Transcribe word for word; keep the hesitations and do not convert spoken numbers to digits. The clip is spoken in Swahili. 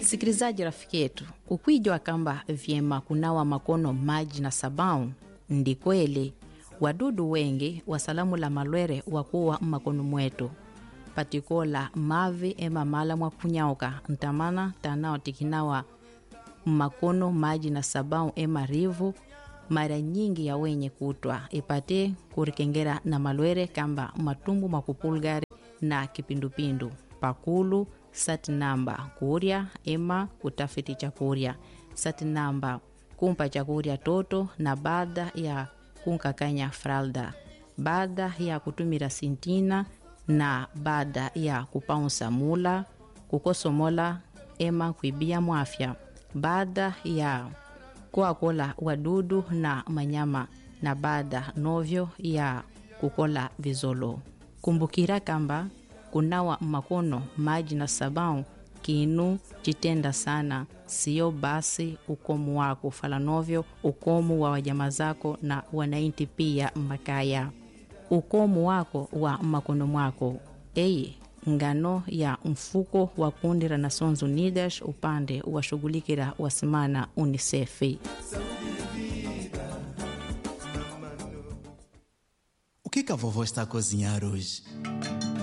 Sikilizaji rafiki yetu, ukwijua kamba vyema kunawa makono maji na sabau, ndi kweli wadudu wengi wasalamu la malwere wakuwa makono mwetu. Patikola mavi ema mala mwa kunyauka, ntamana tanao tikinawa makono maji na sabau ema rivu, mara nyingi ya wenye kutwa ipate kurikengera na malwere kamba matumbu makupulgari na kipindupindu, pakulu, sati namba kuria ema kutafiti chakuria, sati namba kumpa chakuria toto na baada ya kunkakanya fralda, baada ya kutumira sintina na baada ya kupaunsa mula, kukosomola ema kuibia mwafya, baada ya kuakola wadudu na manyama na baada novyo ya kukola vizolo. Kumbukira kamba kunawa makono maji na sabau kinu chitenda sana, sio basi ukomu wako falanovyo ukomu wa wajama zako na wanainti pia makaya. Ukomu wako wa makono mwako eye ngano ya mfuko wa kundi la Nations Unidas upande wa shugulikira wasimana UNICEF. O que que a vovó está a cozinhar hoje?